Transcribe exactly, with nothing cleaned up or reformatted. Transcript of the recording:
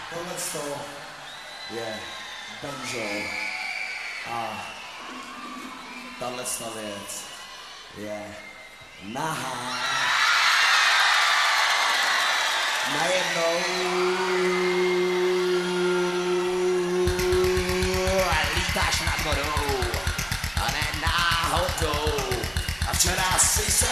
Tohleto je banjo a tahleta věc je nahá. Najednou lítáš nad vodou a ne náhodou. A včera si se